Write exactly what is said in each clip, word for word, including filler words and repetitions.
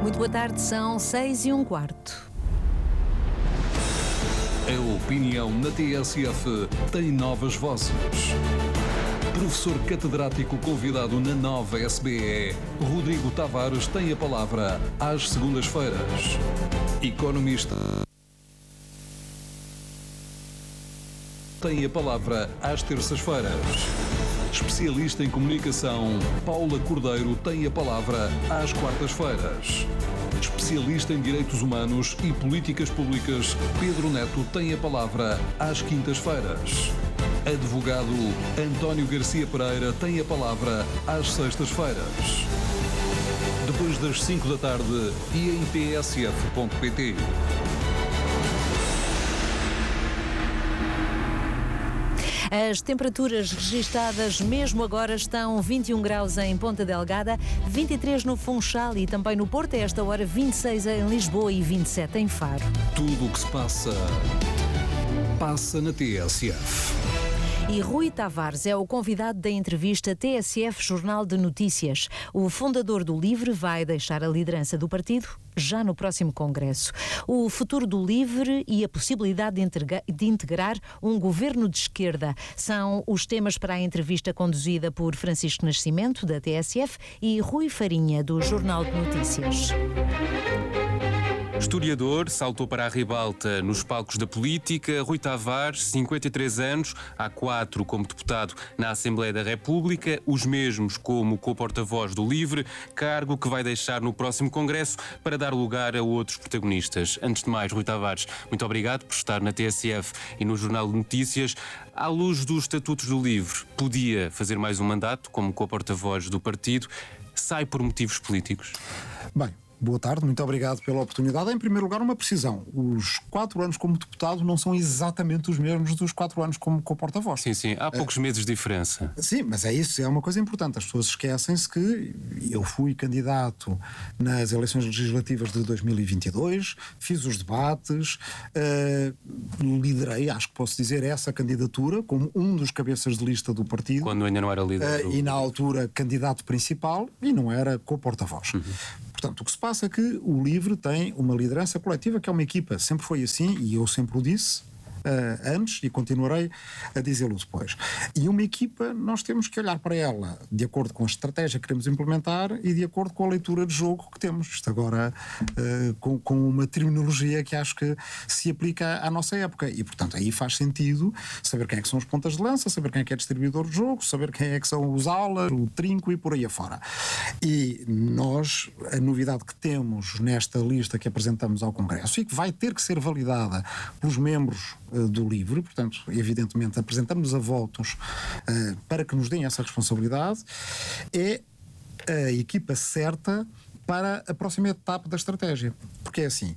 Muito boa tarde, são seis e um quarto. A opinião na T S F tem novas vozes. Professor catedrático convidado na nova S B E, Rodrigo Tavares tem a palavra às segundas-feiras. Economista tem a palavra às terças-feiras. Especialista em comunicação, Paula Cordeiro tem a palavra às quartas-feiras. Especialista em direitos humanos e políticas públicas, Pedro Neto tem a palavra às quintas-feiras. Advogado António Garcia Pereira tem a palavra às sextas-feiras. Depois das cinco da tarde e em t s f ponto p t. As temperaturas registadas mesmo agora estão vinte e um graus em Ponta Delgada, vinte e três no Funchal e também no Porto, a esta hora vinte e seis em Lisboa e vinte e sete em Faro. Tudo o que se passa, passa na T S F. E Rui Tavares é o convidado da entrevista T S F Jornal de Notícias. O fundador do LIVRE vai deixar a liderança do partido já no próximo congresso. O futuro do LIVRE e a possibilidade de, integra- de integrar um governo de esquerda são os temas para a entrevista conduzida por Francisco Nascimento, da T S F, e Rui Farinha, do Jornal de Notícias. Historiador, saltou para a ribalta nos palcos da política. Rui Tavares, cinquenta e três anos, há quatro como deputado na Assembleia da República, os mesmos como co-porta-voz do LIVRE, cargo que vai deixar no próximo Congresso para dar lugar a outros protagonistas. Antes de mais, Rui Tavares, muito obrigado por estar na T S F e no Jornal de Notícias. À luz dos estatutos do LIVRE, podia fazer mais um mandato como co-porta-voz do partido. Sai por motivos políticos? Bem, boa tarde, muito obrigado pela oportunidade. Em primeiro lugar, uma precisão. Os quatro anos como deputado não são exatamente os mesmos dos quatro anos como co-porta-voz. Sim, sim. Há poucos uh, meses de diferença. Sim, mas é isso, é uma coisa importante. As pessoas esquecem-se que eu fui candidato nas eleições legislativas de dois mil e vinte e dois, fiz os debates, uh, liderei, acho que posso dizer, essa candidatura como um dos cabeças de lista do partido. Quando ainda não era líder. Uh, do... E na altura candidato principal e não era co-porta-voz. Uhum. Portanto, o que se passa é que o LIVRE tem uma liderança coletiva que é uma equipa, sempre foi assim e eu sempre o disse uh, antes e continuarei a dizê-lo depois. E uma equipa, nós temos que olhar para ela de acordo com a estratégia que queremos implementar e de acordo com a leitura de jogo que temos. Isto agora uh, com, com uma terminologia que acho que se aplica à nossa época e, portanto, aí faz sentido saber quem é que são os pontas de lança, saber quem é que é distribuidor de jogo, saber quem é que são os alas, o trinco e por aí afora. E nós, a novidade que temos nesta lista que apresentamos ao Congresso e que vai ter que ser validada pelos membros uh, do LIVRE, portanto, evidentemente, apresentamos a votos uh, para que nos deem essa responsabilidade, é a equipa certa para a próxima etapa da estratégia. Porque é assim,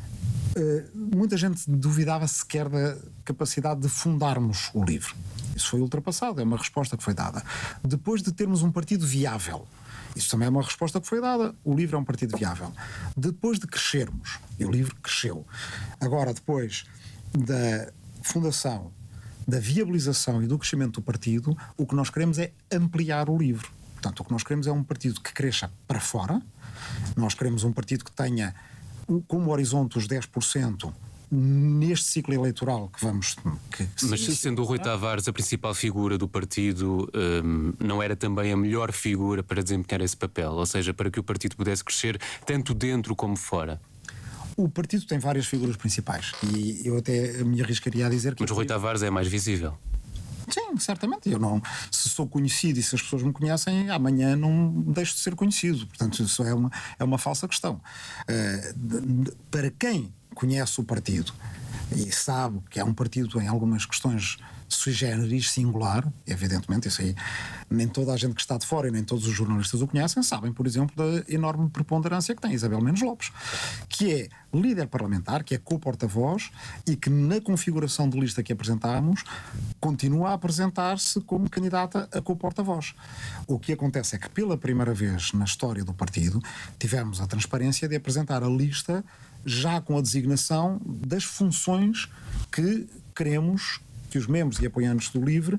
uh, muita gente duvidava sequer da capacidade de fundarmos o LIVRE. Isso foi ultrapassado, é uma resposta que foi dada. Depois de termos um partido viável, isso também é uma resposta que foi dada. O LIVRE é um partido viável. Depois de crescermos, e o LIVRE cresceu, agora depois da fundação, da viabilização e do crescimento do partido, o que nós queremos é ampliar o LIVRE. Portanto, o que nós queremos é um partido que cresça para fora, nós queremos um partido que tenha como horizonte os dez por cento neste ciclo eleitoral que vamos... Que, que Mas sim, sendo o Rui Tavares a principal figura do partido, um, não era também a melhor figura para desempenhar esse papel? Ou seja, para que o partido pudesse crescer tanto dentro como fora? O partido tem várias figuras principais e eu até me arriscaria a dizer que... Mas o Rui Tavares é mais visível. Sim, certamente. Eu não, se sou conhecido e se as pessoas me conhecem, amanhã não deixo de ser conhecido. Portanto, isso é uma, é uma falsa questão. Uh, de, de, para quem conhece o partido e sabe que é um partido em algumas questões sui generis, singular, evidentemente, isso aí nem toda a gente que está de fora e nem todos os jornalistas o conhecem, sabem, por exemplo, da enorme preponderância que tem Isabel Mendes Lopes, que é líder parlamentar, que é co-porta-voz e que na configuração de lista que apresentámos continua a apresentar-se como candidata a co-porta-voz. O que acontece é que pela primeira vez na história do partido tivemos a transparência de apresentar a lista já com a designação das funções que queremos que os membros e apoiantes do LIVRE uh,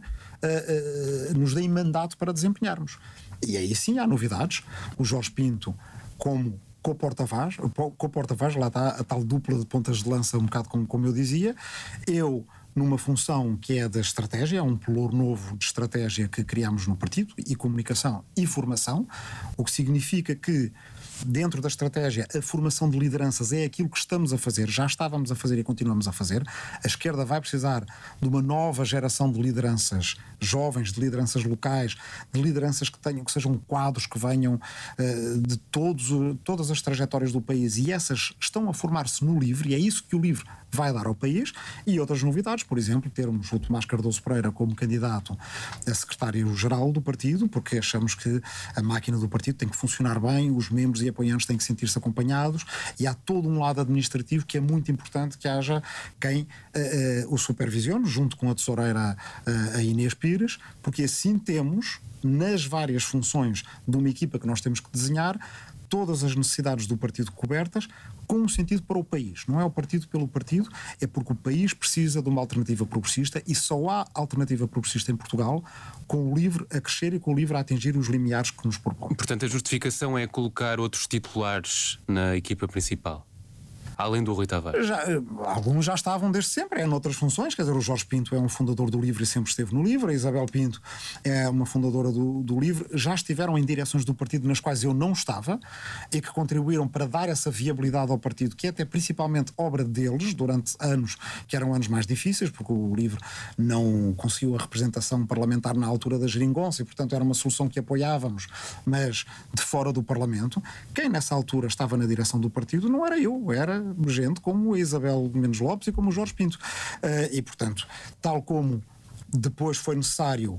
uh, nos deem mandato para desempenharmos. E aí sim há novidades. O Jorge Pinto como com o porta-voz, com o porta-voz, lá está a tal dupla de pontas de lança, um bocado como, como eu dizia. Eu, numa função que é da estratégia, é um pelour novo de estratégia que criámos no partido, e comunicação e formação, o que significa que dentro da estratégia a formação de lideranças é aquilo que estamos a fazer, já estávamos a fazer e continuamos a fazer. A esquerda vai precisar de uma nova geração de lideranças jovens, de lideranças locais, de lideranças que tenham, que sejam quadros que venham uh, de todos, todas as trajetórias do país, e essas estão a formar-se no LIVRE, e é isso que o LIVRE vai dar ao país. E outras novidades, por exemplo, termos o Tomás Cardoso Pereira como candidato a secretário-geral do partido, porque achamos que a máquina do partido tem que funcionar bem, os membros e apoiantes têm que sentir-se acompanhados, e há todo um lado administrativo que é muito importante que haja quem uh, uh, o supervisione, junto com a tesoureira uh, a Inês Pires, porque assim temos, nas várias funções de uma equipa que nós temos que desenhar, todas as necessidades do partido cobertas, com um sentido para o país. Não é o partido pelo partido, é porque o país precisa de uma alternativa progressista, e só há alternativa progressista em Portugal com o LIVRE a crescer e com o LIVRE a atingir os limiares que nos propõe. Portanto, a justificação é colocar outros titulares na equipa principal, além do Rui Tavares? Já, alguns já estavam desde sempre, é noutras funções, quer dizer, o Jorge Pinto é um fundador do LIVRE e sempre esteve no LIVRE, a Isabel Pinto é uma fundadora do, do LIVRE, já estiveram em direções do partido nas quais eu não estava e que contribuíram para dar essa viabilidade ao partido, que é até principalmente obra deles, durante anos que eram anos mais difíceis, porque o LIVRE não conseguiu a representação parlamentar na altura da geringonça e, portanto, era uma solução que apoiávamos, mas de fora do Parlamento. Quem nessa altura estava na direção do partido não era eu, era gente como a Isabel Mendes Lopes e como o Jorge Pinto. Uh, e, portanto, tal como depois foi necessário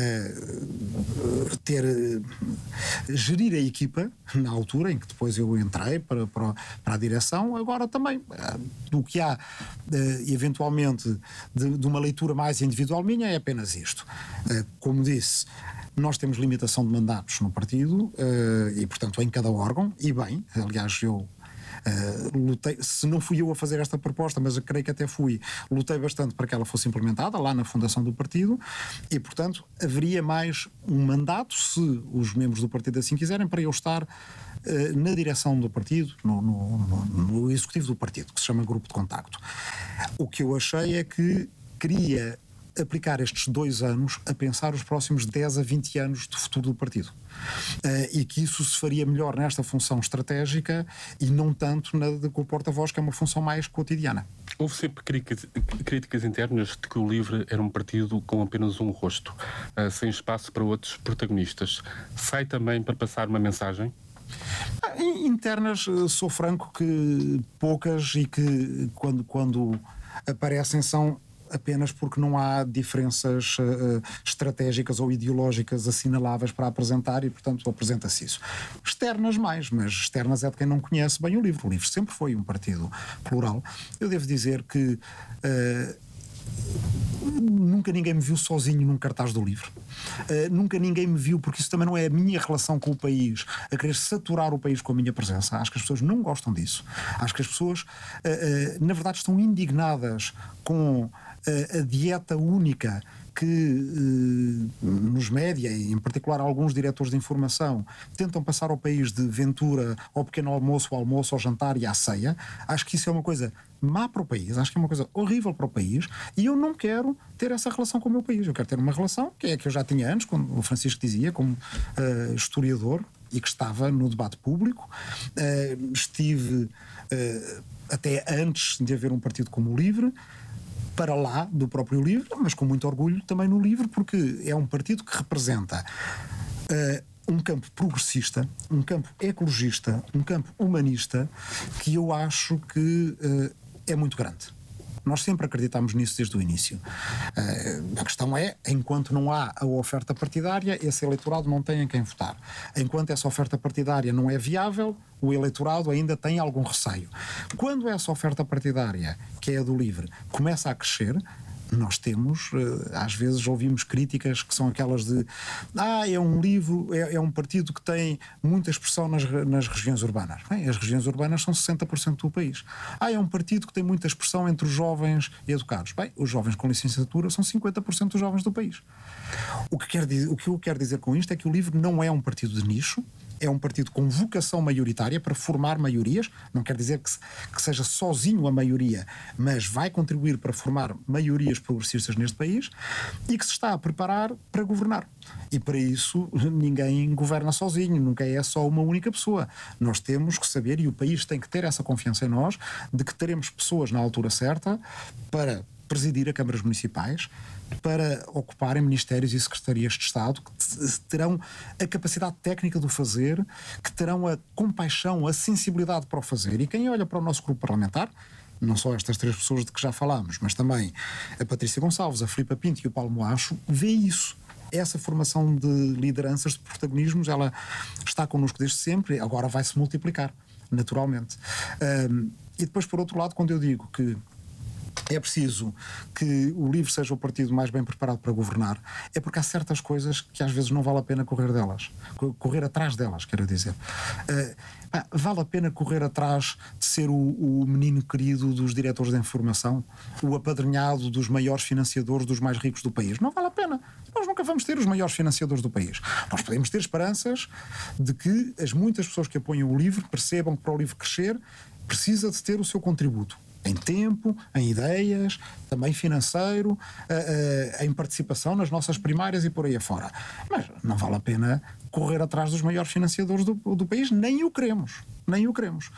uh, ter uh, gerir a equipa na altura em que depois eu entrei para, para, para a direção, agora também uh, do que há uh, eventualmente de, de uma leitura mais individual minha é apenas isto. Uh, como disse, nós temos limitação de mandatos no partido uh, e, portanto, em cada órgão, e bem, aliás, eu Uh, lutei, se não fui eu a fazer esta proposta, mas eu creio que até fui, lutei bastante para que ela fosse implementada lá na fundação do partido, e, portanto, haveria mais um mandato, se os membros do partido assim quiserem, para eu estar uh, na direção do partido, no, no, no, no executivo do partido, que se chama Grupo de Contacto. O que eu achei é que queria aplicar estes dois anos a pensar os próximos dez a vinte anos de futuro do partido. Uh, e que isso se faria melhor nesta função estratégica e não tanto na de, com o porta-voz, que é uma função mais cotidiana. Houve sempre críticas, críticas internas de que o LIVRE era um partido com apenas um rosto, uh, sem espaço para outros protagonistas. Sai também para passar uma mensagem? Ah, internas, sou franco que poucas, e que quando, quando aparecem são apenas porque não há diferenças uh, estratégicas ou ideológicas assinaláveis para apresentar, e, portanto, apresenta-se isso. Externas mais, mas externas é de quem não conhece bem o LIVRE. O LIVRE sempre foi um partido plural. Eu devo dizer que uh, nunca ninguém me viu sozinho num cartaz do LIVRE. Uh, nunca ninguém me viu, porque isso também não é a minha relação com o país, a querer saturar o país com a minha presença. Acho que as pessoas não gostam disso. Acho que as pessoas, uh, uh, na verdade, estão indignadas com a dieta única que eh, nos média, e em particular alguns diretores de informação, tentam passar ao país de Ventura ao pequeno almoço, ao almoço, ao jantar e à ceia. Acho que isso é uma coisa má para o país, acho que é uma coisa horrível para o país, e eu não quero ter essa relação com o meu país. Eu quero ter uma relação que é a que eu já tinha antes, quando o Francisco dizia, como uh, historiador, e que estava no debate público. Uh, estive uh, até antes de haver um partido como o LIVRE, para lá do próprio LIVRE, mas com muito orgulho também no LIVRE, porque é um partido que representa uh, um campo progressista, um campo ecologista, um campo humanista, que eu acho que uh, é muito grande. Nós sempre acreditámos nisso desde o início. Uh, a questão é, enquanto não há a oferta partidária, esse eleitorado não tem em quem votar. Enquanto essa oferta partidária não é viável, o eleitorado ainda tem algum receio. Quando essa oferta partidária, que é a do LIVRE, começa a crescer, nós temos, às vezes ouvimos críticas que são aquelas de ah, é um livro, é, é um partido que tem muita expressão nas, nas regiões urbanas. Bem, as regiões urbanas são sessenta por cento do país. Ah, é um partido que tem muita expressão entre os jovens educados. Bem, os jovens com licenciatura são cinquenta por cento dos jovens do país. O que, quer dizer, o que eu quero dizer com isto é que o LIVRE não é um partido de nicho, é um partido com vocação maioritária para formar maiorias, não quer dizer que, se, que seja sozinho a maioria, mas vai contribuir para formar maiorias progressistas neste país e que se está a preparar para governar. E para isso ninguém governa sozinho, nunca é só uma única pessoa. Nós temos que saber, e o país tem que ter essa confiança em nós, de que teremos pessoas na altura certa para presidir a câmaras municipais, para ocuparem ministérios e secretarias de Estado, que terão a capacidade técnica de o fazer, que terão a compaixão, a sensibilidade para o fazer. E quem olha para o nosso grupo parlamentar, não só estas três pessoas de que já falámos, mas também a Patrícia Gonçalves, a Filipa Pinto e o Paulo Moacho, vê isso. Essa formação de lideranças, de protagonismos, ela está connosco desde sempre, agora vai se multiplicar, naturalmente. Um, e depois, por outro lado, quando eu digo que é preciso que o LIVRE seja o partido mais bem preparado para governar, é porque há certas coisas que às vezes não vale a pena correr delas, correr atrás delas, quero dizer. Uh, pá, vale a pena correr atrás de ser o, o menino querido dos diretores de informação, o apadrinhado dos maiores financiadores dos mais ricos do país? Não vale a pena. Nós nunca vamos ter os maiores financiadores do país. Nós podemos ter esperanças de que as muitas pessoas que apoiam o LIVRE percebam que para o LIVRE crescer precisa de ter o seu contributo. Em tempo, em ideias, também financeiro, uh, uh, em participação nas nossas primárias e por aí afora. Mas não vale a pena correr atrás dos maiores financiadores do, do país, nem o queremos. Nem o queremos.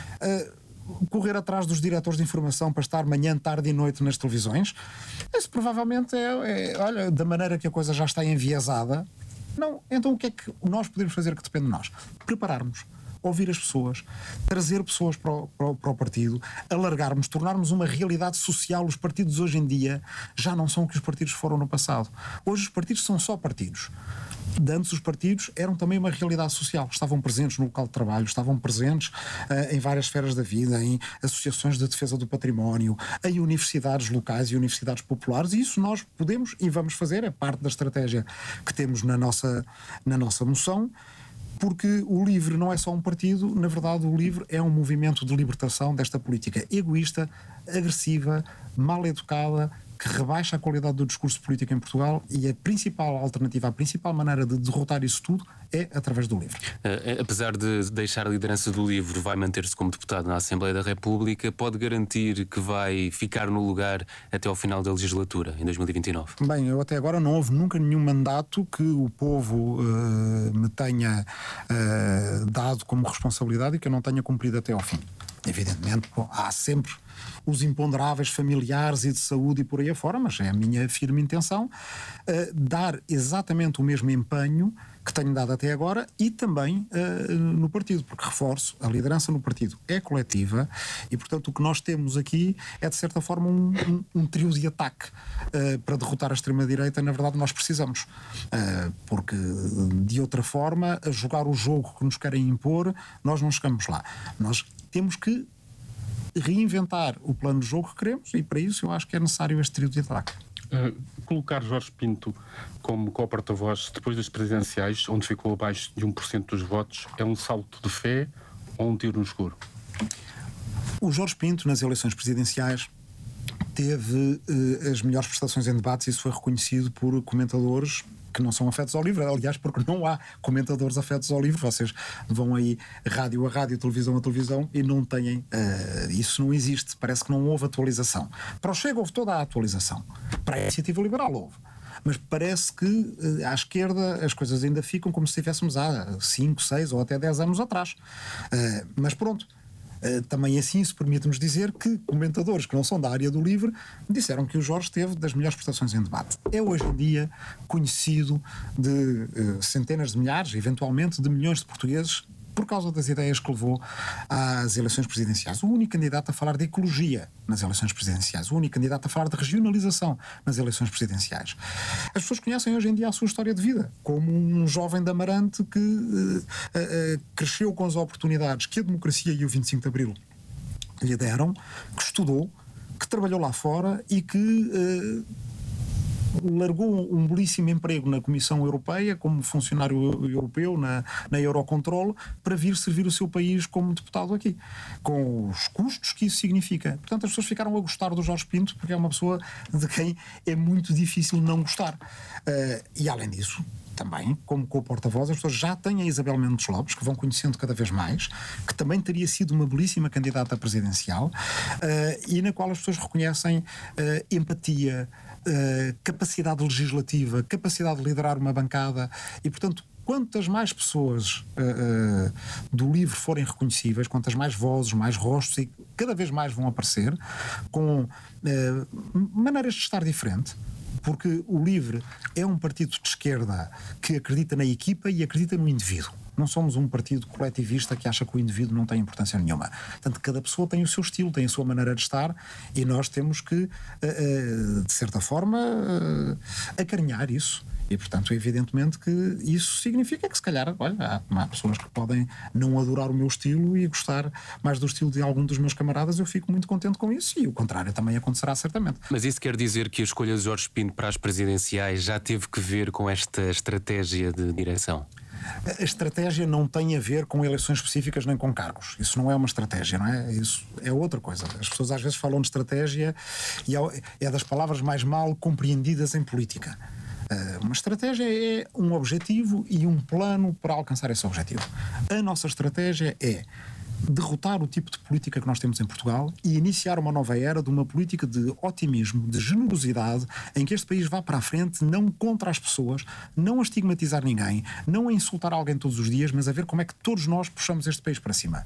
Uh, correr atrás dos diretores de informação para estar manhã, tarde e noite nas televisões, isso provavelmente é, é, olha, da maneira que a coisa já está enviesada. Não, então o que é que nós podemos fazer que depende de nós? Prepararmos. Ouvir as pessoas, trazer pessoas para o, para, o, para o partido, alargarmos, tornarmos uma realidade social. Os partidos hoje em dia já não são o que os partidos foram no passado. Hoje os partidos são só partidos. De antes os partidos eram também uma realidade social. Estavam presentes no local de trabalho, estavam presentes uh, em várias esferas da vida, em associações de defesa do património, em universidades locais e universidades populares, e isso nós podemos e vamos fazer, é parte da estratégia que temos na nossa, na nossa moção. Porque o LIVRE não é só um partido, na verdade o LIVRE é um movimento de libertação desta política egoísta, agressiva, mal educada, que rebaixa a qualidade do discurso político em Portugal, e a principal alternativa, a principal maneira de derrotar isso tudo é através do LIVRE. Uh, apesar de deixar a liderança do LIVRE, vai manter-se como deputado na Assembleia da República. Pode garantir que vai ficar no lugar até ao final da legislatura, em dois mil e vinte e nove? Bem, eu até agora não houve nunca nenhum mandato que o povo uh, me tenha uh, dado como responsabilidade e que eu não tenha cumprido até ao fim. Evidentemente, bom, há sempre os imponderáveis familiares e de saúde e por aí afora, mas é a minha firme intenção uh, dar exatamente o mesmo empenho que tenho dado até agora e também uh, no partido, porque reforço, a liderança no partido é coletiva e, portanto, o que nós temos aqui é, de certa forma, um, um, um trio de ataque. Uh, para derrotar a extrema-direita, na verdade, nós precisamos. Uh, porque, de outra forma, a jogar o jogo que nos querem impor, nós não chegamos lá. Nós temos que reinventar o plano de jogo que queremos e, para isso, eu acho que é necessário este trio de ataque. Uh, colocar Jorge Pinto como co-porta-voz depois das presidenciais, onde ficou abaixo de um por cento dos votos, é um salto de fé ou um tiro no escuro? O Jorge Pinto, nas eleições presidenciais, teve uh, as melhores prestações em debates. Isso foi reconhecido por comentadores que não são afetos ao LIVRE, aliás, porque não há comentadores afetos ao LIVRE. Vocês vão aí rádio a rádio, televisão a televisão e não têm, uh, isso não existe, parece que não houve atualização. Para o Chega houve toda a atualização, para a Iniciativa Liberal houve, mas parece que uh, à esquerda as coisas ainda ficam como se estivéssemos há cinco, seis ou até dez anos atrás. Uh, mas pronto. Uh, também assim isso permite-nos dizer que comentadores que não são da área do LIVRE disseram que o Jorge teve das melhores prestações em debate. É hoje em dia conhecido de uh, centenas de milhares, eventualmente de milhões de portugueses, por causa das ideias que levou às eleições presidenciais. O único candidato a falar de ecologia nas eleições presidenciais, o único candidato a falar de regionalização nas eleições presidenciais. As pessoas conhecem hoje em dia a sua história de vida, como um jovem de Amarante que uh, uh, uh, cresceu com as oportunidades que a democracia e o vinte e cinco de Abril lhe deram, que estudou, que trabalhou lá fora e que uh, largou um belíssimo emprego na Comissão Europeia como funcionário europeu na, na Eurocontrol para vir servir o seu país como deputado aqui, com os custos que isso significa. Portanto, as pessoas ficaram a gostar do Jorge Pinto porque é uma pessoa de quem é muito difícil não gostar. Uh, e além disso, também, como co-porta-voz, as pessoas já têm a Isabel Mendes Lopes, que vão conhecendo cada vez mais, que também teria sido uma belíssima candidata presidencial, uh, e na qual as pessoas reconhecem uh, empatia, uh, capacidade legislativa, capacidade de liderar uma bancada, e, portanto, quantas mais pessoas uh, uh, do livro forem reconhecíveis, quantas mais vozes, mais rostos, e cada vez mais vão aparecer, com uh, maneiras de estar diferente, porque o LIVRE é um partido de esquerda que acredita na equipa e acredita no indivíduo. Não somos um partido coletivista que acha que o indivíduo não tem importância nenhuma. Portanto, cada pessoa tem o seu estilo, tem a sua maneira de estar, e nós temos que, uh, uh, de certa forma, uh, acarinhar isso. E, portanto, evidentemente que isso significa que, se calhar, olha, há, há pessoas que podem não adorar o meu estilo e gostar mais do estilo de algum dos meus camaradas. Eu fico muito contente com isso, e o contrário também acontecerá certamente. Mas isso quer dizer que a escolha de Jorge Pinto para as presidenciais já teve que ver com esta estratégia de direção? A estratégia não tem a ver com eleições específicas nem com cargos. Isso não é uma estratégia, não é? Isso é outra coisa. As pessoas às vezes falam de estratégia e é das palavras mais mal compreendidas em política. Uma estratégia é um objetivo e um plano para alcançar esse objetivo. A nossa estratégia é derrotar o tipo de política que nós temos em Portugal e iniciar uma nova era de uma política de otimismo, de generosidade, em que este país vá para a frente, não contra as pessoas, não a estigmatizar ninguém, não a insultar alguém todos os dias, mas a ver como é que todos nós puxamos este país para cima.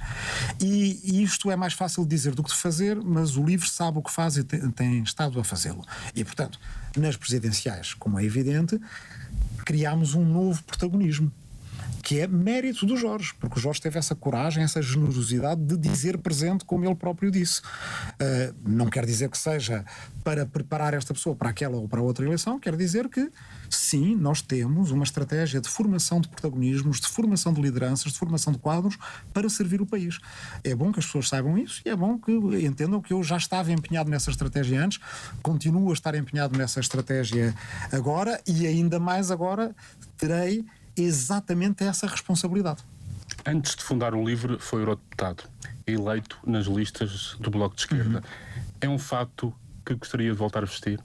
E, e isto é mais fácil de dizer do que de fazer, mas o LIVRE sabe o que faz e tem, tem estado a fazê-lo. E, portanto, nas presidenciais, como é evidente, criámos um novo protagonismo, que é mérito do Jorge, porque o Jorge teve essa coragem, essa generosidade de dizer presente, como ele próprio disse. Uh, não quer dizer que seja para preparar esta pessoa para aquela ou para outra eleição, quer dizer que, sim, nós temos uma estratégia de formação de protagonismos, de formação de lideranças, de formação de quadros, para servir o país. É bom que as pessoas saibam isso e é bom que entendam que eu já estava empenhado nessa estratégia antes, continuo a estar empenhado nessa estratégia agora, e ainda mais agora terei exatamente essa responsabilidade. Antes de fundar o LIVRE, foi eurodeputado, eleito nas listas do Bloco de Esquerda. Uhum. É um fato que gostaria de voltar a vestir?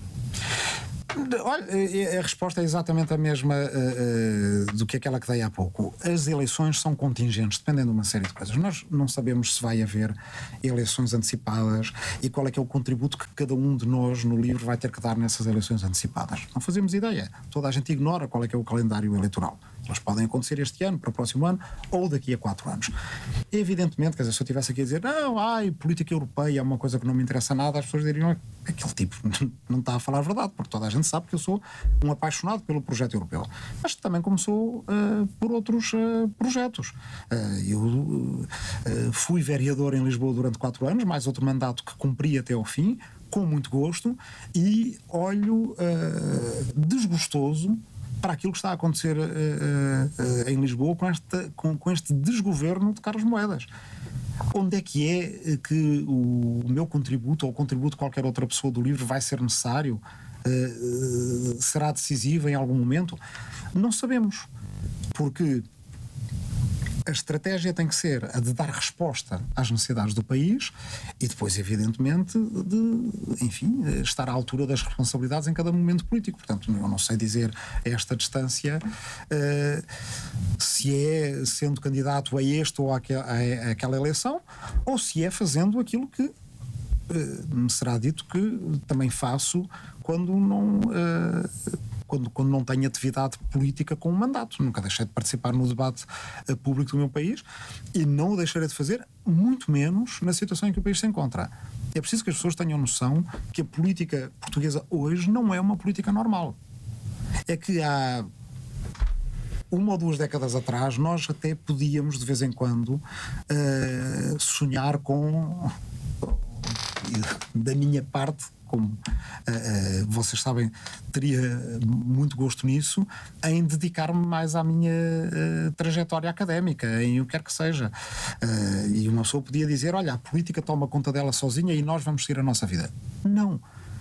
Olha, a resposta é exatamente a mesma uh, uh, do que aquela que dei há pouco. As eleições são contingentes, dependem de uma série de coisas. Nós não sabemos se vai haver eleições antecipadas e qual é que é o contributo que cada um de nós no LIVRE vai ter que dar nessas eleições antecipadas. Não fazemos ideia. Toda a gente ignora qual é que é o calendário eleitoral. Elas podem acontecer este ano, para o próximo ano, ou daqui a quatro anos. Evidentemente, quer dizer, se eu estivesse aqui a dizer não, ai, política europeia é uma coisa que não me interessa nada, as pessoas diriam, aquele tipo não está a falar a verdade, porque toda a gente sabe que eu sou um apaixonado pelo projeto europeu. Mas também como sou uh, por outros uh, projetos. Uh, eu uh, fui vereador em Lisboa durante quatro anos, mais outro mandato que cumpri até ao fim, com muito gosto, e olho uh, desgostoso para aquilo que está a acontecer uh, uh, em Lisboa com, esta, com, com este desgoverno de Carlos Moedas. Onde é que é que o meu contributo ou o contributo de qualquer outra pessoa do LIVRE vai ser necessário? Uh, uh, será decisivo em algum momento? Não sabemos, porque a estratégia tem que ser a de dar resposta às necessidades do país e depois, evidentemente, de, enfim, estar à altura das responsabilidades em cada momento político. Portanto, eu não sei dizer a esta distância uh, se é sendo candidato a este ou àquela, a aquela eleição, ou se é fazendo aquilo que uh, me será dito que também faço quando não... Uh, Quando, quando não tenho atividade política com um mandato. Nunca deixei de participar no debate uh, público do meu país e não o deixarei de fazer, muito menos na situação em que o país se encontra. É preciso que as pessoas tenham noção que a política portuguesa hoje não é uma política normal. É que há uma ou duas décadas atrás nós até podíamos de vez em quando uh, sonhar com, da minha parte, como uh, uh, vocês sabem, teria muito gosto nisso, em dedicar-me mais à minha uh, trajetória académica, em o que quer que seja. Uh, e uma pessoa podia dizer, olha, a política toma conta dela sozinha e nós vamos seguir a nossa vida. Não.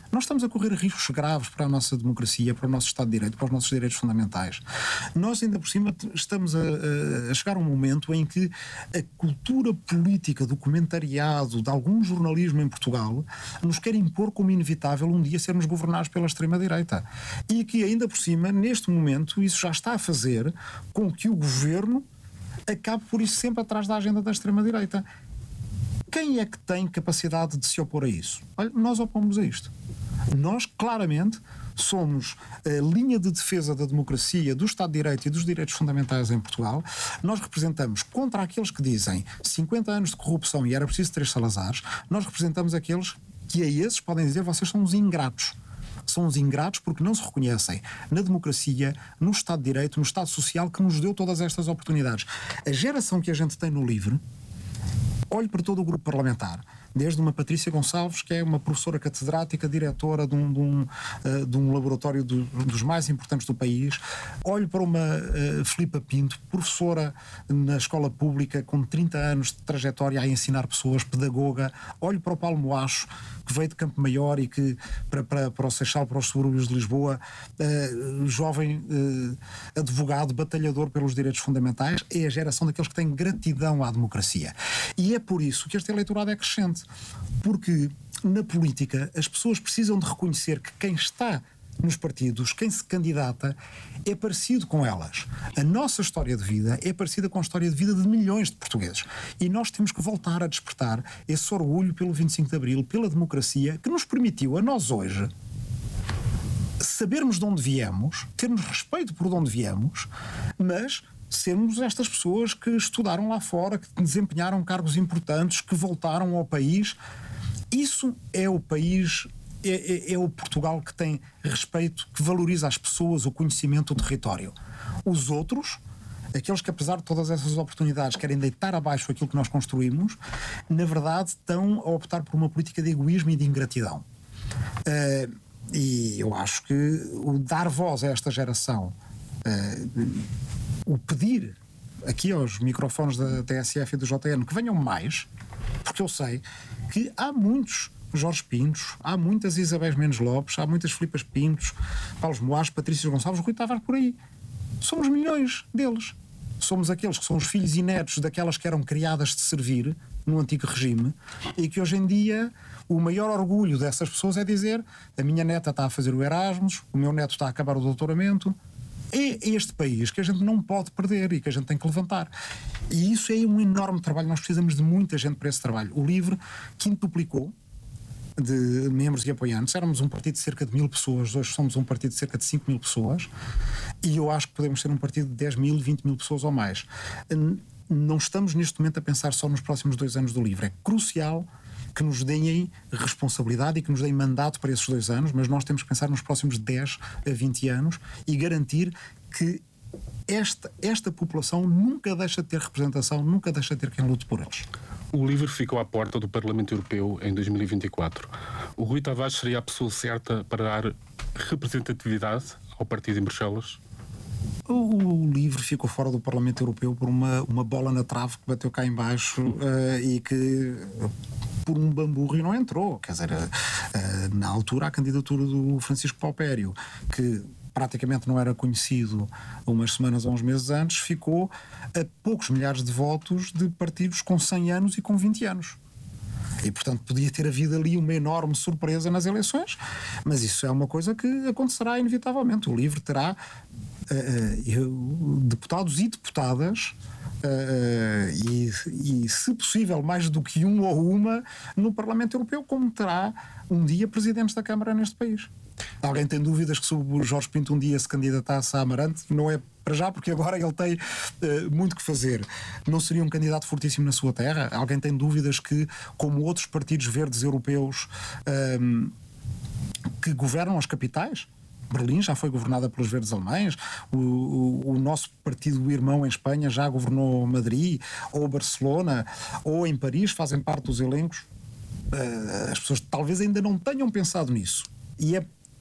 Nós estamos a correr riscos graves para a nossa democracia, para o nosso Estado de Direito, para os nossos direitos fundamentais. Nós, ainda por cima, estamos a, a chegar a um momento em que a cultura política do comentariado, de algum jornalismo em Portugal, nos quer impor como inevitável um dia sermos governados pela extrema-direita. E que, ainda por cima, neste momento, isso já está a fazer com que o governo acabe por isso sempre atrás da agenda da extrema-direita. Quem é que tem capacidade de se opor a isso? Olha, nós opomos a isto. Nós, claramente, somos a linha de defesa da democracia, do Estado de Direito e dos direitos fundamentais em Portugal. Nós representamos contra aqueles que dizem cinquenta anos de corrupção e era preciso três Salazares. Nós representamos aqueles que a esses podem dizer vocês são uns ingratos. São os ingratos porque não se reconhecem na democracia, no Estado de Direito, no Estado Social que nos deu todas estas oportunidades. A geração que a gente tem no LIVRE, olhe para todo o grupo parlamentar, desde uma Patrícia Gonçalves, que é uma professora catedrática, diretora de um, de um, uh, de um laboratório do, dos mais importantes do país. Olho para uma uh, Filipa Pinto, professora na escola pública, com trinta anos de trajetória a ensinar pessoas, pedagoga. Olho para o Paulo Moacho, que veio de Campo Maior e que, para, para, para o Seixal, para os subúrbios de Lisboa, uh, jovem uh, advogado, batalhador pelos direitos fundamentais, é a geração daqueles que têm gratidão à democracia. E é por isso que este eleitorado é crescente. Porque na política as pessoas precisam de reconhecer que quem está nos partidos, quem se candidata, é parecido com elas. A nossa história de vida é parecida com a história de vida de milhões de portugueses. E nós temos que voltar a despertar esse orgulho pelo vinte e cinco de Abril, pela democracia, que nos permitiu a nós hoje sabermos de onde viemos, termos respeito por de onde viemos, mas sermos estas pessoas que estudaram lá fora, que desempenharam cargos importantes, que voltaram ao país. Isso é o país, é, é, é o Portugal que tem respeito, que valoriza as pessoas, o conhecimento, o território. Os outros, aqueles que apesar de todas essas oportunidades querem deitar abaixo aquilo que nós construímos, na verdade estão a optar por uma política de egoísmo e de ingratidão. Uh, e eu acho que o dar voz a esta geração, uh, o pedir aqui aos microfones da T S F e do J N que venham mais, porque eu sei que há muitos Jorge Pintos, há muitas Isabéis Mendes Lopes, há muitas Filipas Pintos, Paulos Moares, Patrícias Gonçalves, Rui Tavares por aí. Somos milhões deles. Somos aqueles que são os filhos e netos daquelas que eram criadas de servir no antigo regime e que hoje em dia o maior orgulho dessas pessoas é dizer: a minha neta está a fazer o Erasmus, o meu neto está a acabar o doutoramento. É este país que a gente não pode perder e que a gente tem que levantar. E isso é um enorme trabalho. Nós precisamos de muita gente para esse trabalho. O LIVRE quintuplicou de membros e apoiantes. Éramos um partido de cerca de mil pessoas, hoje somos um partido de cerca de cinco mil pessoas e eu acho que podemos ser um partido de dez mil, vinte mil pessoas ou mais. Não estamos neste momento a pensar só nos próximos dois anos do LIVRE. É crucial que nos deem responsabilidade e que nos deem mandato para esses dois anos, mas nós temos que pensar nos próximos dez a vinte anos e garantir que esta, esta população nunca deixa de ter representação, nunca deixa de ter quem lute por eles. O LIVRE ficou à porta do Parlamento Europeu em dois mil e vinte e quatro. O Rui Tavares seria a pessoa certa para dar representatividade ao partido em Bruxelas? O LIVRE ficou fora do Parlamento Europeu por uma, uma bola na trave que bateu cá em baixo uh, e que por um bamburro não entrou. Quer dizer, uh, uh, na altura a candidatura do Francisco Paupério, que praticamente não era conhecido umas semanas ou uns meses antes, ficou a poucos milhares de votos de partidos com cem anos e com vinte anos. E, portanto, podia ter havido ali uma enorme surpresa nas eleições, mas isso é uma coisa que acontecerá inevitavelmente. O LIVRE terá uh, uh, deputados e deputadas uh, e, e, se possível, mais do que um ou uma no Parlamento Europeu, como terá um dia presidentes da Câmara neste país. Alguém tem dúvidas que se o Jorge Pinto um dia se candidatasse a Amarante? Não é para já, porque agora ele tem uh, muito que fazer. Não seria um candidato fortíssimo na sua terra? Alguém tem dúvidas que, como outros partidos verdes europeus um, que governam as capitais, Berlim já foi governada pelos verdes alemães, o, o, o nosso partido irmão em Espanha já governou Madrid, ou Barcelona, ou em Paris, fazem parte dos elencos. Uh, as pessoas talvez ainda não tenham pensado nisso. E é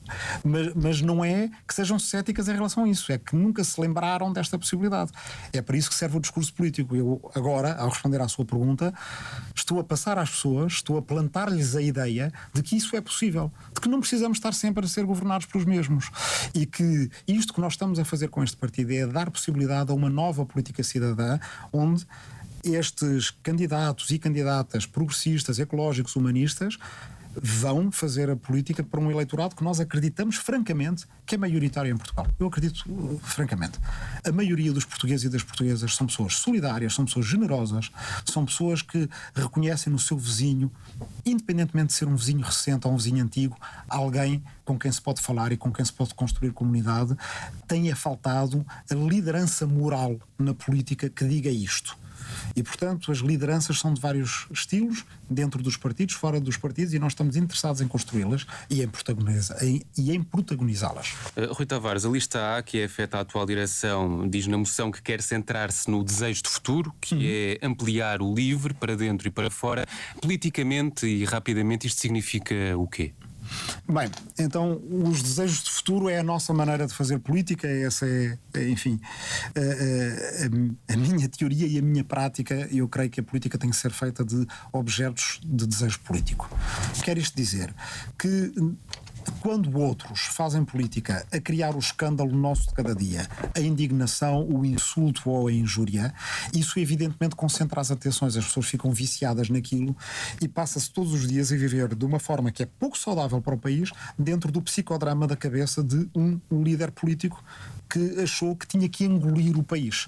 Mas, mas não é que sejam céticas em relação a isso, é que nunca se lembraram desta possibilidade. É para isso que serve o discurso político. Eu agora, ao responder à sua pergunta, estou a passar às pessoas, estou a plantar-lhes a ideia de que isso é possível, de que não precisamos estar sempre a ser governados pelos mesmos e que isto que nós estamos a fazer com este partido é dar possibilidade a uma nova política cidadã onde estes candidatos e candidatas progressistas, ecológicos, humanistas vão fazer a política para um eleitorado que nós acreditamos francamente que é maioritário em Portugal. Eu acredito uh, francamente. A maioria dos portugueses e das portuguesas são pessoas solidárias, são pessoas generosas, são pessoas que reconhecem no seu vizinho, independentemente de ser um vizinho recente ou um vizinho antigo, alguém com quem se pode falar e com quem se pode construir comunidade. Tem-a faltado a liderança moral na política que diga isto. E, portanto, as lideranças são de vários estilos, dentro dos partidos, fora dos partidos, e nós estamos interessados em construí-las e em, protagoniza- em, e em protagonizá-las. Uh, Rui Tavares, a lista A, que é afeta à atual direção, diz na moção que quer centrar-se no desejo de futuro, que uhum. é ampliar o LIVRE para dentro e para fora. Politicamente e rapidamente, isto significa o quê? Bem, então os desejos de futuro é a nossa maneira de fazer política, essa é, é enfim, a, a, a minha teoria e a minha prática. Eu creio que a política tem que ser feita de objetos de desejo político. Quer isto dizer que quando outros fazem política a criar o escândalo nosso de cada dia, a indignação, o insulto ou a injúria, isso evidentemente concentra as atenções, as pessoas ficam viciadas naquilo e passa-se todos os dias a viver de uma forma que é pouco saudável para o país, dentro do psicodrama da cabeça de um, um líder político que achou que tinha que engolir o país.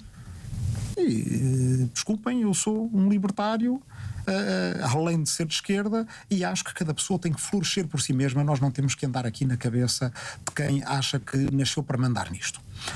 E, desculpem, eu sou um libertário, uh, além de ser de esquerda, e acho que cada pessoa tem que florescer por si mesma. Nós não temos que andar aqui na cabeça de quem acha que nasceu para mandar nisto.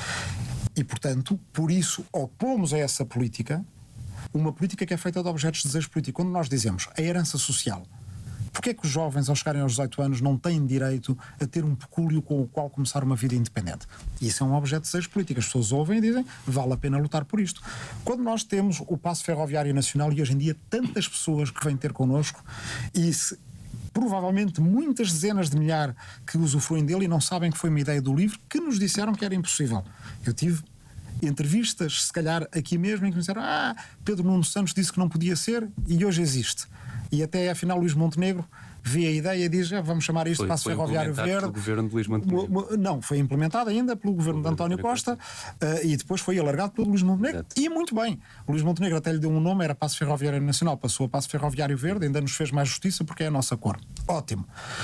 E, portanto, por isso opomos a essa política, uma política que é feita de objetos de desejo político. Quando nós dizemos a herança social, porque é que os jovens, ao chegarem aos dezoito anos, não têm direito a ter um pecúlio com o qual começar uma vida independente? Isso é um objeto de desejo político. As pessoas ouvem e dizem, vale a pena lutar por isto. Quando nós temos o passo ferroviário nacional e hoje em dia tantas pessoas que vêm ter connosco e se, provavelmente muitas dezenas de milhares que usufruem dele e não sabem que foi uma ideia do LIVRE, que nos disseram que era impossível. Eu tive entrevistas, se calhar aqui mesmo, em que me disseram, ah, Pedro Nuno Santos disse que não podia ser e hoje existe. E até afinal Luís Montenegro vê a ideia e diz, ah, vamos chamar isto foi, Passo foi Ferroviário Verde. Pelo governo de Luís Montenegro. Não, foi implementado ainda pelo governo de António Costa, uh, e depois foi alargado pelo Luís Montenegro. Exato. E muito bem. O Luís Montenegro até lhe deu um nome, era Passo Ferroviário Nacional, passou a Passo Ferroviário Verde, ainda nos fez mais justiça porque é a nossa cor. Ótimo.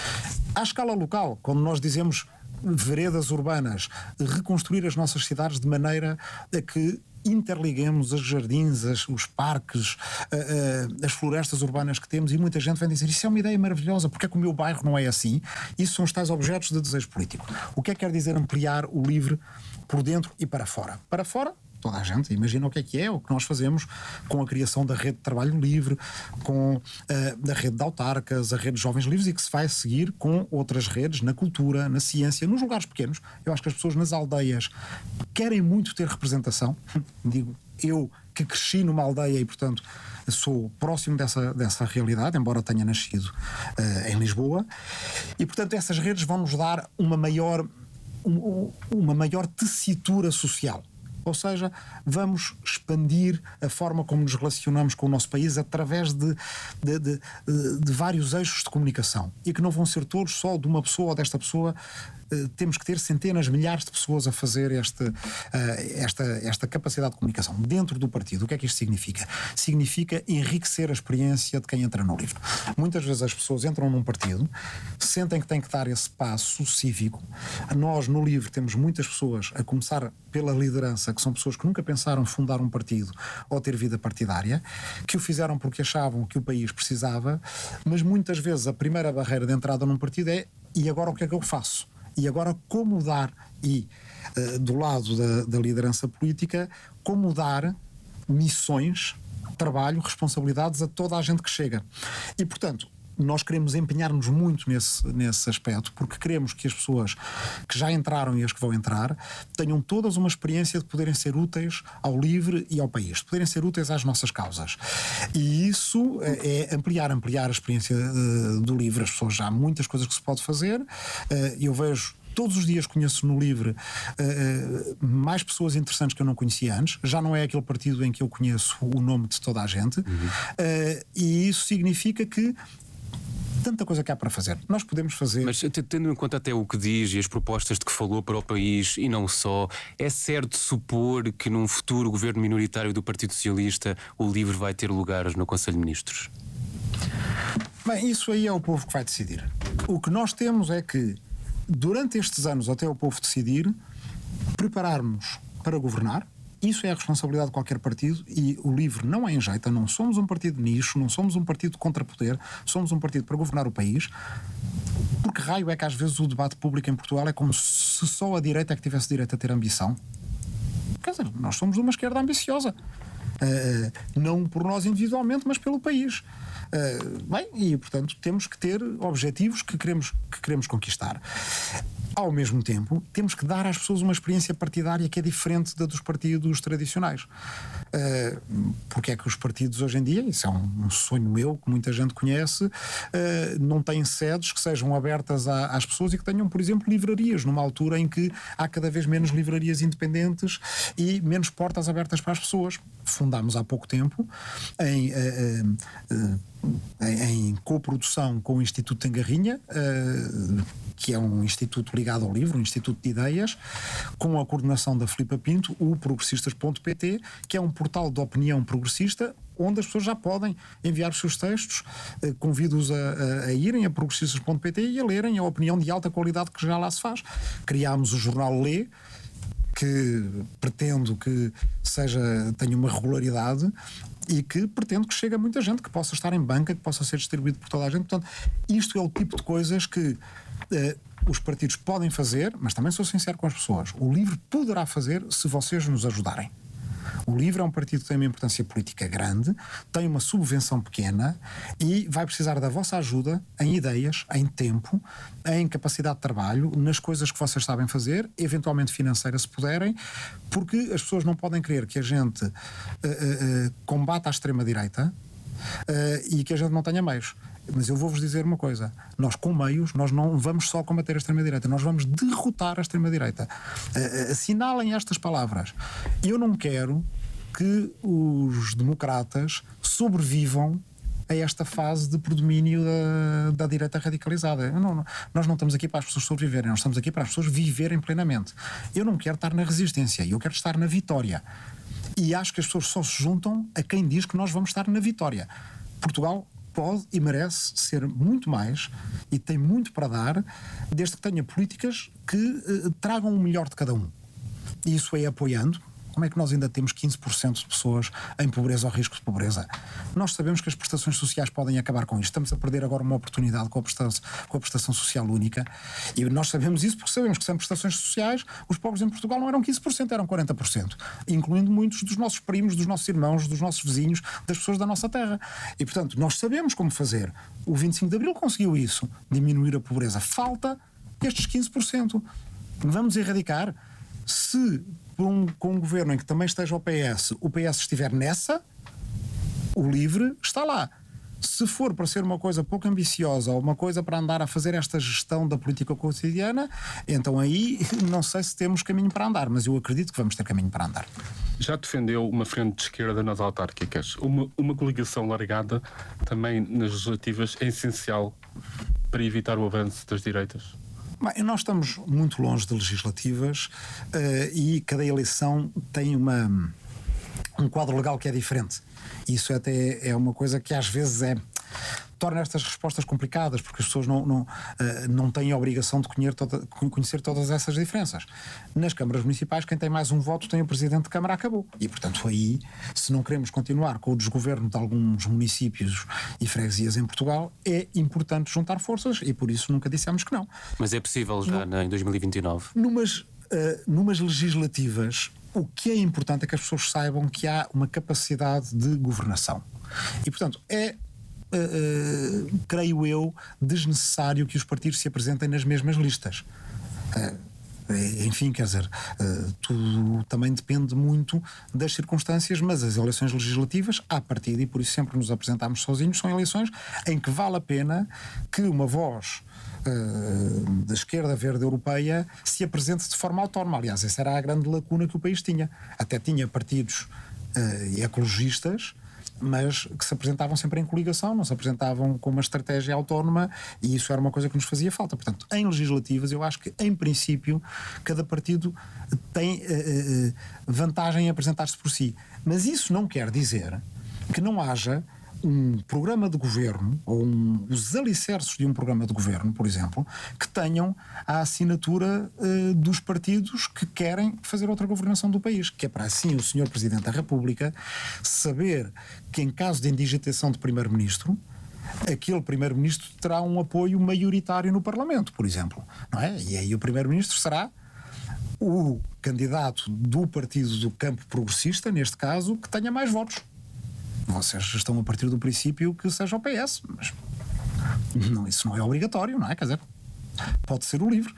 À escala local, quando nós dizemos veredas urbanas, reconstruir as nossas cidades de maneira a que interliguemos os jardins, as, os parques, uh, uh, as florestas urbanas que temos, e muita gente vem dizer, isso é uma ideia maravilhosa, porque é que o meu bairro não é assim? Isso são os tais objetos de desejo político. O que é que quer dizer ampliar o LIVRE por dentro e para fora? Para fora, toda a gente imagina o que é que é, o que nós fazemos com a criação da rede de trabalho livre, com uh, a rede de autarcas, a rede de jovens livres, e que se vai seguir com outras redes na cultura, na ciência, nos lugares pequenos. Eu acho que as pessoas nas aldeias querem muito ter representação. Digo, eu que cresci numa aldeia e, portanto, sou próximo dessa, dessa realidade, embora tenha nascido uh, em Lisboa, e, portanto, essas redes vão nos dar uma maior, um, uma maior tessitura social. Ou seja, vamos expandir a forma como nos relacionamos com o nosso país através de, de, de, de vários eixos de comunicação, e que não vão ser todos só de uma pessoa ou desta pessoa. Temos que ter centenas, milhares de pessoas a fazer este, esta, esta capacidade de comunicação dentro do partido. O que é que isto significa? Significa enriquecer a experiência de quem entra no LIVRE. Muitas vezes as pessoas entram num partido, sentem que têm que dar esse passo cívico. Nós, no LIVRE, temos muitas pessoas, a começar pela liderança, que são pessoas que nunca pensaram fundar um partido ou ter vida partidária, que o fizeram porque achavam que o país precisava, mas muitas vezes a primeira barreira de entrada num partido é: e agora o que é que eu faço? E agora como dar, e uh, do lado da, da liderança política, como dar missões, trabalho, responsabilidades a toda a gente que chega. E, portanto, nós queremos empenhar-nos muito nesse, nesse aspecto, porque queremos que as pessoas que já entraram e as que vão entrar tenham todas uma experiência de poderem ser úteis ao LIVRE e ao país, de poderem ser úteis às nossas causas. E isso é ampliar, ampliar a experiência uh, do LIVRE. As pessoas, já há muitas coisas que se pode fazer. Uh, eu vejo todos os dias, conheço no LIVRE uh, mais pessoas interessantes que eu não conhecia antes. Já não é aquele partido em que eu conheço o nome de toda a gente. Uhum. Uh, e isso significa que tanta coisa que há para fazer. Nós podemos fazer... Mas tendo em conta até o que diz e as propostas de que falou para o país e não só, é certo supor que num futuro governo minoritário do Partido Socialista o LIVRE vai ter lugares no Conselho de Ministros? Bem, isso aí é o povo que vai decidir. O que nós temos é que, durante estes anos, até o povo decidir, prepararmos para governar. Isso é a responsabilidade de qualquer partido e o LIVRE não é enjeita. Não somos um partido de nicho, não somos um partido de contrapoder, somos um partido para governar o país. Porque raio é que às vezes o debate público em Portugal é como se só a direita é que tivesse direito a ter ambição? Quer dizer, nós somos uma esquerda ambiciosa. Uh, não por nós individualmente, mas pelo país. Uh, bem, e portanto temos que ter objetivos que queremos, que queremos conquistar. Ao mesmo tempo, temos que dar às pessoas uma experiência partidária que é diferente da dos partidos tradicionais. Uh, porque é que os partidos hoje em dia, isso é um, um sonho meu, que muita gente conhece, uh, não têm sedes que sejam abertas a, às pessoas e que tenham, por exemplo, livrarias, numa altura em que há cada vez menos livrarias independentes e menos portas abertas para as pessoas. Fundámos há pouco tempo em... Uh, uh, em, em coprodução com o Instituto Tangarrinha, uh, que é um instituto ligado ao LIVRE, um instituto de ideias, com a coordenação da Filipa Pinto, o progressistas ponto pt, que é um portal de opinião progressista, onde as pessoas já podem enviar os seus textos. Uh, convido-os a, a, a irem a progressistas ponto pt e a lerem a opinião de alta qualidade que já lá se faz. Criámos o jornal Lê, que pretendo que seja, tenha uma regularidade e que pretendo que chegue a muita gente, que possa estar em banca, que possa ser distribuído por toda a gente. Portanto, isto é o tipo de coisas que uh, os partidos podem fazer, mas também sou sincero com as pessoas. O LIVRE poderá fazer se vocês nos ajudarem. O LIVRE é um partido que tem uma importância política grande, tem uma subvenção pequena e vai precisar da vossa ajuda em ideias, em tempo, em capacidade de trabalho, nas coisas que vocês sabem fazer, eventualmente financeira se puderem, porque as pessoas não podem querer que a gente uh, uh, uh, combata a extrema-direita uh, e que a gente não tenha meios. Mas eu vou-vos dizer uma coisa, nós com meios, nós não vamos só combater a extrema-direita, nós vamos derrotar a extrema-direita. Uh, assinalem estas palavras. Eu não quero que os democratas sobrevivam a esta fase de predomínio da, da direita radicalizada. Não, não, nós não estamos aqui para as pessoas sobreviverem, nós estamos aqui para as pessoas viverem plenamente. Eu não quero estar na resistência, eu quero estar na vitória. E acho que as pessoas só se juntam a quem diz que nós vamos estar na vitória. Portugal pode e merece ser muito mais e tem muito para dar, desde que tenha políticas que uh, tragam o melhor de cada um. E isso é apoiando. Como é que nós ainda temos quinze por cento de pessoas em pobreza ou risco de pobreza? Nós sabemos que as prestações sociais podem acabar com isto. Estamos a perder agora uma oportunidade com a prestação, com a prestação social única. E nós sabemos isso porque sabemos que sem prestações sociais os pobres em Portugal não eram quinze por cento, eram quarenta por cento. Incluindo muitos dos nossos primos, dos nossos irmãos, dos nossos vizinhos, das pessoas da nossa terra. E, portanto, nós sabemos como fazer. O vinte e cinco de Abril conseguiu isso, diminuir a pobreza. Falta estes quinze por cento. Vamos erradicar. Se um, com um governo em que também esteja o P S, o P S estiver nessa, o LIVRE está lá. Se for para ser uma coisa pouco ambiciosa ou uma coisa para andar a fazer esta gestão da política cotidiana, então aí não sei se temos caminho para andar, mas eu acredito que vamos ter caminho para andar. Já defendeu uma frente de esquerda nas autárquicas. Uma, uma coligação largada também nas legislativas é essencial para evitar o avanço das direitas? Bem, nós estamos muito longe de legislativas uh, e cada eleição tem uma, um quadro legal que é diferente. Isso até é uma coisa que às vezes é, torna estas respostas complicadas, porque as pessoas não, não, uh, não têm a obrigação de conhecer, toda, conhecer todas essas diferenças. Nas câmaras municipais, quem tem mais um voto tem o presidente de Câmara, acabou. E, portanto, aí, se não queremos continuar com o desgoverno de alguns municípios e freguesias em Portugal, é importante juntar forças e, por isso, nunca dissemos que não. Mas é possível já no, em dois mil e vinte e nove? Numas, uh, numas legislativas, o que é importante é que as pessoas saibam que há uma capacidade de governação. E, portanto, é uh, uh, creio eu, desnecessário que os partidos se apresentem nas mesmas listas. Uh, Enfim, quer dizer, tudo também depende muito das circunstâncias, mas as eleições legislativas, à partida, e por isso sempre nos apresentamos sozinhos, são eleições em que vale a pena que uma voz uh, da esquerda verde europeia se apresente de forma autónoma. Aliás, essa era a grande lacuna que o país tinha. Até tinha partidos uh, ecologistas, mas que se apresentavam sempre em coligação, não se apresentavam com uma estratégia autónoma, e isso era uma coisa que nos fazia falta. Portanto, em legislativas, eu acho que, em princípio, cada partido tem uh, uh, vantagem em apresentar-se por si. Mas isso não quer dizer que não haja um programa de governo, ou um, os alicerces de um programa de governo, por exemplo, que tenham a assinatura uh, dos partidos que querem fazer outra governação do país, que é para assim o senhor Presidente da República saber que, em caso de indigitação de Primeiro-Ministro, aquele Primeiro-Ministro terá um apoio maioritário no Parlamento, por exemplo, não é? E aí o Primeiro-Ministro será o candidato do partido do campo progressista, neste caso, que tenha mais votos. Vocês estão a partir do princípio que seja o P S, mas não, isso não é obrigatório, não é? Quer dizer, pode ser o LIVRE.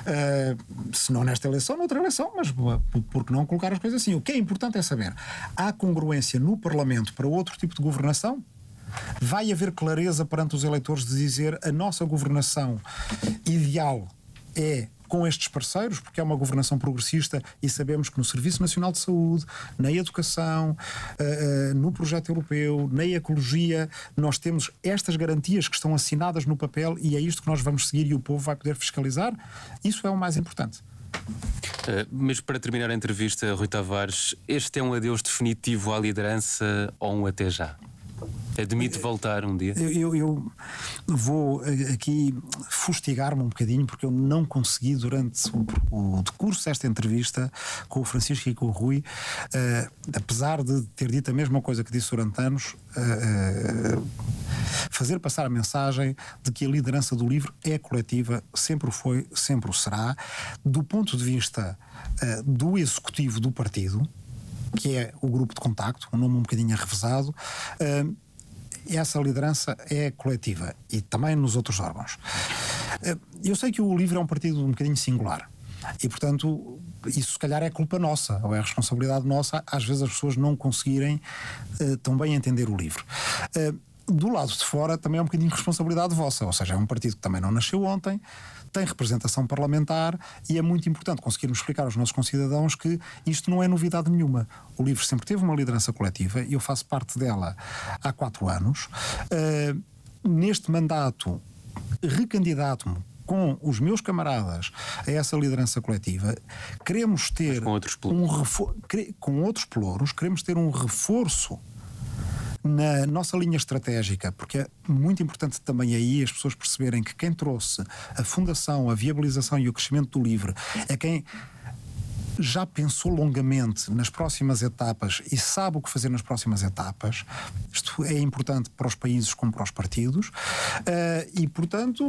Uh, se não nesta eleição, noutra eleição, mas por que não colocar as coisas assim? O que é importante é saber, há congruência no Parlamento para outro tipo de governação? Vai haver clareza perante os eleitores de dizer a nossa governação ideal é com estes parceiros, porque é uma governação progressista e sabemos que no Serviço Nacional de Saúde, na educação, uh, uh, no projeto europeu, na ecologia, nós temos estas garantias que estão assinadas no papel e é isto que nós vamos seguir e o povo vai poder fiscalizar. Isso é o mais importante. Uh, mas para terminar a entrevista, Rui Tavares, este é um adeus definitivo à liderança ou um até já? Admite voltar um dia? Eu, eu, eu vou aqui fustigar-me um bocadinho, porque eu não consegui, durante o, o decurso desta entrevista com o Francisco e com o Rui, uh, apesar de ter dito a mesma coisa que disse durante anos, uh, uh, fazer passar a mensagem de que a liderança do LIVRE é coletiva, sempre o foi, sempre o será, do ponto de vista uh, do executivo do partido, que é o grupo de contacto, um nome um bocadinho arrevesado. Uh, essa liderança é coletiva e também nos outros órgãos. Uh, eu sei que o LIVRE é um partido um bocadinho singular e, portanto, isso se calhar é culpa nossa, ou é responsabilidade nossa, às vezes as pessoas não conseguirem uh, tão bem entender o LIVRE. Uh, do lado de fora também é um bocadinho de responsabilidade vossa, ou seja, é um partido que também não nasceu ontem, tem representação parlamentar e é muito importante conseguirmos explicar aos nossos concidadãos que isto não é novidade nenhuma. O LIVRE sempre teve uma liderança coletiva e eu faço parte dela há quatro anos. Uh, neste mandato, recandidato-me com os meus camaradas a essa liderança coletiva. Queremos ter com outros um refor- com outros pelouros, queremos ter um reforço na nossa linha estratégica, porque é muito importante também aí as pessoas perceberem que quem trouxe a fundação, a viabilização e o crescimento do LIVRE é quem já pensou longamente nas próximas etapas e sabe o que fazer nas próximas etapas. Isto é importante para os países como para os partidos, uh, e portanto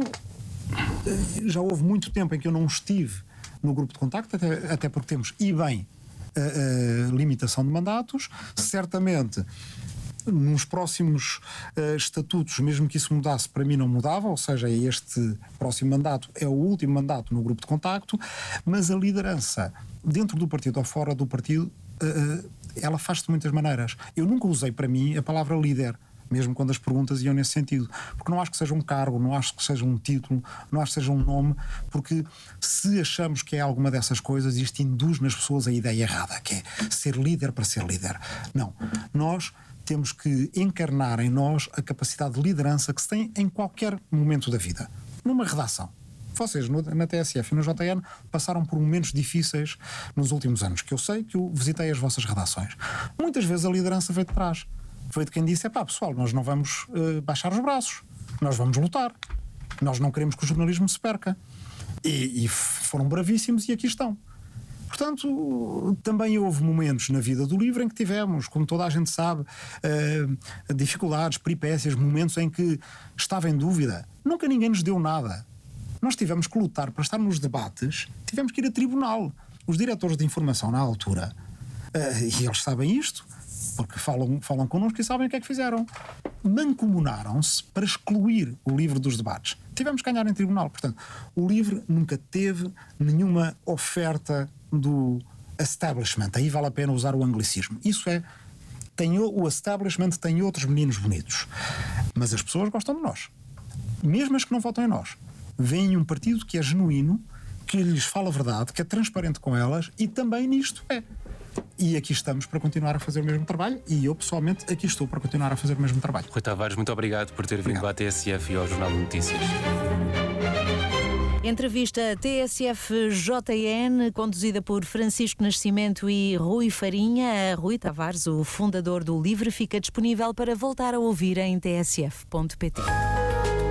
já houve muito tempo em que eu não estive no grupo de contacto, até, até porque temos, e bem, a, a limitação de mandatos. Certamente nos próximos uh, estatutos, mesmo que isso mudasse, para mim não mudava, ou seja, este próximo mandato é o último mandato no grupo de contacto, mas a liderança dentro do partido ou fora do partido, uh, ela faz-se de muitas maneiras. Eu nunca usei para mim a palavra líder, mesmo quando as perguntas iam nesse sentido, porque não acho que seja um cargo, não acho que seja um título, não acho que seja um nome, porque se achamos que é alguma dessas coisas, isto induz nas pessoas a ideia errada, que é ser líder para ser líder. Não, nós temos que encarnar em nós a capacidade de liderança que se tem em qualquer momento da vida. Numa redação. Vocês no, na T S F e no J N passaram por momentos difíceis nos últimos anos, que eu sei que eu visitei as vossas redações. Muitas vezes a liderança veio de trás. Foi de quem disse, é pá, pessoal, nós não vamos uh, baixar os braços. Nós vamos lutar. Nós não queremos que o jornalismo se perca. E, e foram bravíssimos e aqui estão. Portanto, também houve momentos na vida do LIVRE em que tivemos, como toda a gente sabe, uh, dificuldades, peripécias, momentos em que estava em dúvida. Nunca ninguém nos deu nada. Nós tivemos que lutar para estar nos debates, tivemos que ir a tribunal. Os diretores de informação na altura, uh, e eles sabem isto, Porque falam, falam connosco e sabem o que é que fizeram. Mancomunaram-se para excluir o LIVRE dos debates. Tivemos que ganhar em tribunal. Portanto, o LIVRE nunca teve nenhuma oferta do establishment. Aí vale a pena usar o anglicismo. Isso é, tem, o establishment tem outros meninos bonitos. Mas as pessoas gostam de nós. Mesmo as que não votam em nós. Veem um partido que é genuíno, que lhes fala a verdade, que é transparente com elas, e também nisto é. E aqui estamos para continuar a fazer o mesmo trabalho, e eu pessoalmente aqui estou para continuar a fazer o mesmo trabalho. Rui Tavares, muito obrigado por ter vindo Obrigado. à T S F e ao Jornal de Notícias. Entrevista T S F J N, conduzida por Francisco Nascimento e Rui Farinha. Rui Tavares, o fundador do LIVRE, fica disponível para voltar a ouvir em t s f ponto p t.